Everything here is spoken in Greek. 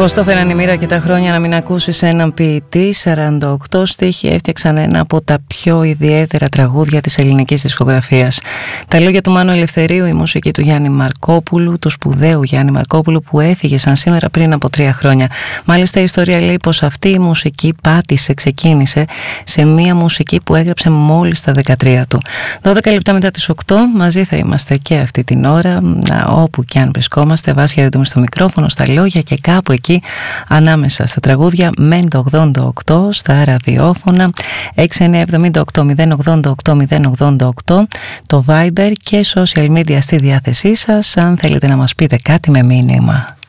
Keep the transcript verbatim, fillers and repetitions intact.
Πώς το φέραν η μοίρα και τα χρόνια να μην ακούσεις έναν ποιητή. Σαράντα οκτώ στίχοι έφτιαξαν ένα από τα πιο ιδιαίτερα τραγούδια της ελληνικής δισκογραφίας. Τα λόγια του Μάνου Ελευθερίου, η μουσική του Γιάννη Μαρκόπουλου, του σπουδαίου Γιάννη Μαρκόπουλου, που έφυγε σαν σήμερα πριν από τρία χρόνια. Μάλιστα η ιστορία λέει πως αυτή η μουσική πάτησε, ξεκίνησε σε μία μουσική που έγραψε μόλις τα δεκατρία του. δώδεκα λεπτά μετά τις οκτώ, μαζί θα είμαστε και αυτή την ώρα, όπου και αν βρισκόμαστε, Βάσια Ρετούμη στο μικρόφωνο, στα λόγια και κάπου εκεί ανάμεσα στα τραγούδια. Μέντο ογδόντα οκτώ στα ραδιόφωνα, έξι εννιά εβδομήντα οκτώ μηδέν ογδόντα οκτώ μηδέν ογδόντα οκτώ, το Viber και social media στη διάθεσή σας αν θέλετε να μας πείτε κάτι με μήνυμα.